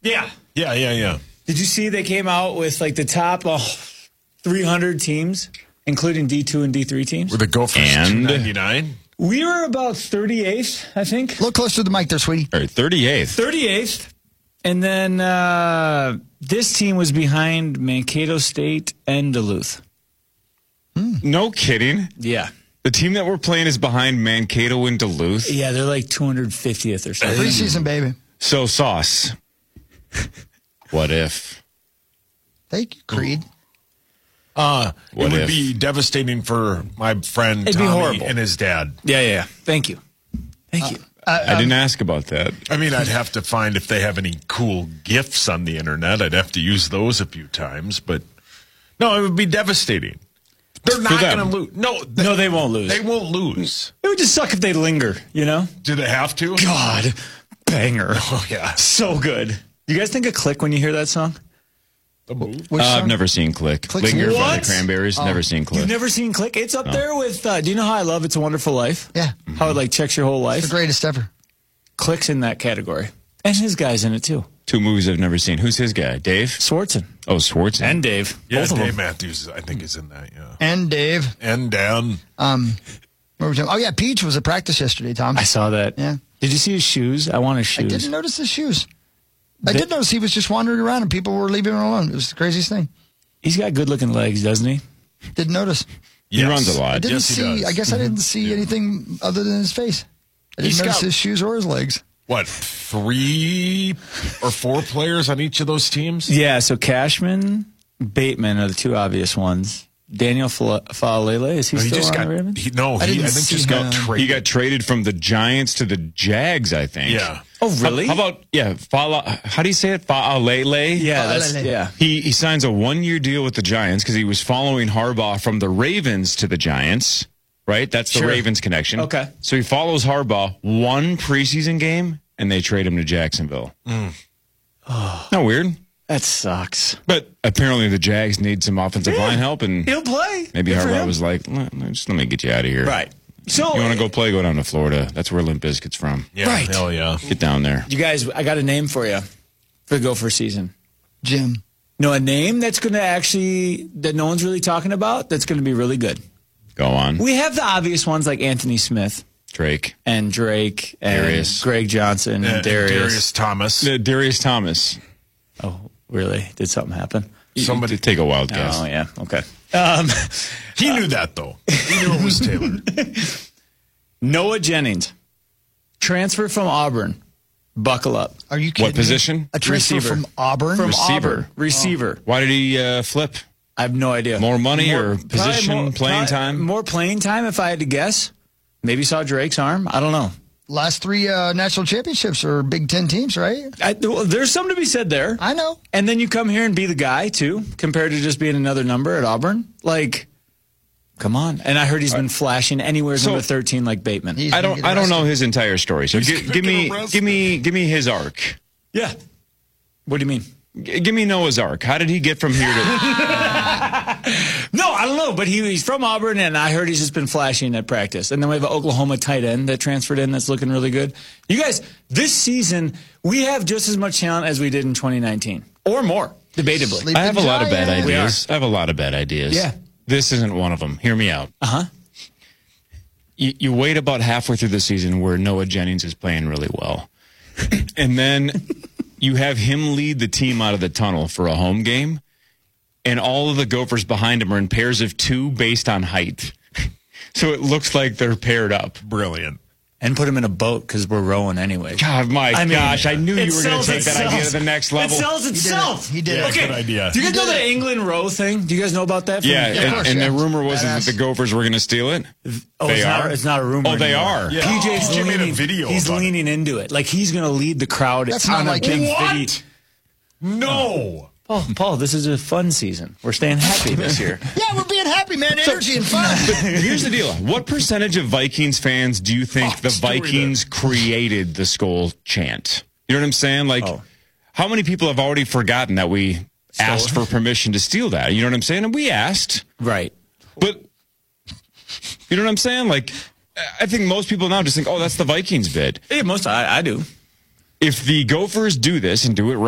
Yeah. Yeah. Did you see they came out with like the top 300 teams, including D2 and D3 teams? Were the Gophers And? 299? We were about 38th, I think. Look close to the mic there, sweetie. All right, 38th. 38th. And then this team was behind Mankato State and Duluth. No kidding. Yeah. The team that we're playing is behind Mankato and Duluth. Yeah, they're like 250th or something. Preseason, baby. So, Sauce, what if? Thank you, Creed. It would if? be devastating for my friend It'd be Tommy horrible. and his dad. Yeah. Thank you. Thank you. I didn't ask about that. I mean, I'd have to find if they have any cool GIFs on the internet. I'd have to use those a few times, but no, it would be devastating. They're not going to lose. No, they won't lose. They won't lose. It would just suck if they linger, you know? Do they have to? God, banger. Oh, yeah. So good. You guys think of Click when you hear that song? The move. Which I've song? never seen Click. Click's Linger by What? the Cranberries. Never seen Click. You've never seen Click? It's up there with, do you know how I love It's a Wonderful Life? Yeah. How it like checks your whole life? The greatest ever. Click's in that category. And his guy's in it too. Two movies I've never seen. Who's his guy? Dave? Swartzen. Oh, Swartzen. And Dave. Yeah, Both of Dave them. Matthews, I think, is in that, yeah. And Dave. And Dan. Where was he? Oh, yeah, Peach was at practice yesterday, Tom. I saw that. Yeah. Did you see his shoes? I want his I shoes. didn't notice his shoes. I did notice he was just wandering around and people were leaving him alone. It was the craziest thing. He's got good looking legs, doesn't he? Didn't notice. He runs a lot. I didn't Yes, he see. does. I guess I didn't see anything other than his face. I didn't He's notice got- his shoes or his legs. What, 3 or 4 players on each of those teams? Yeah, so Cashman, Bateman are the two obvious ones. Daniel Faalele, is he He still just on got, the Ravens? I didn't think see just got him. traded. He got traded from the Giants to the Jags, I think. Yeah. Oh, really? How about, how do you say it? Faalele? Yeah, that's, Faalele. yeah. He signs a 1-year deal with the Giants because he was following Harbaugh from the Ravens to the Giants, right? That's the Sure. Ravens connection. Okay. So he follows Harbaugh one preseason game, and they trade him to Jacksonville. Not weird. That sucks. But apparently the Jags need some offensive line help, and He'll play. maybe Good for Harbaugh him. was like, just let me get you out of here. Right. So, You want to go play? Go down to Florida. That's where Limp Bizkit's from. Yeah, Right. hell yeah. Get down there. you guys, I got a name for you for the Gopher season. Jim. No, a name that's going to actually, that no one's really talking about, that's going to be really good. Go on. We have the obvious ones like Anthony Smith Drake. and Drake and Darius. Greg Johnson and Darius. Thomas. Darius Thomas. Oh, really? Did something happen? Somebody Take a wild guess. Oh, yeah. Okay. He knew that, though. He knew it was Taylor. Noah Jennings, transfer from Auburn. Buckle up. Are you kidding What position? me? A transfer Receiver. from Auburn? From Receiver. Auburn. Receiver. Why did he flip? I have no idea. More money or probably position, playing time? More playing time, if I had to guess. Maybe saw Drake's arm. I don't know. Last 3 national championships are Big Ten teams, right? Well, there's something to be said there. I know. And then you come here and be the guy, too, compared to just being another number at Auburn. Like, come on. And I heard he's been flashing anywhere number 13 like Bateman. He's I gonna don't get know arrested. his entire story. So He's gonna give get arrested. me his arc. Yeah. What do you mean? Give me Noah's arc. How did he get from here to No, I don't know, but he's from Auburn, and I heard he's just been flashing at practice. And then we have an Oklahoma tight end that transferred in that's looking really good. You guys, this season, we have just as much talent as we did in 2019, or more, debatably. Sleeping I have a lot of bad Giant. ideas. I have a lot of bad ideas. Yeah. This isn't one of them. Hear me out. Uh-huh. You wait about halfway through the season where Noah Jennings is playing really well. And then you have him lead the team out of the tunnel for a home game, and all of the Gophers behind him are in pairs of 2 based on height. So it looks like they're paired up. Brilliant. And put him in a boat because we're rowing anyway. God, gosh, I knew you were going to take that idea to the next level. It sells itself. He did it. Okay. Good idea. Do you guys He know did the it. England row thing? Do you guys know about that? Yeah, of course, and yeah. the rumor was that Badass. the Gophers were going to steal it. Oh, They are? It's not a rumor. Oh, they anymore. are. Yeah. PJ's PJ made a leaning, video He's about it. leaning into it. Like he's going to lead the crowd That's on not a like big him. video. No. Paul, this is a fun season. We're staying happy this year. Yeah, we're being happy, man. Energy and fun. Here's the deal. What percentage of Vikings fans do you think the story Vikings created the Skol chant? You know what I'm saying? Like, how many people have already forgotten that we asked for permission to steal that? You know what I'm saying? And we asked. Right. But, you know what I'm saying? Like, I think most people now just think, oh, that's the Vikings bid. Yeah, I do. If the Gophers do this and do it right,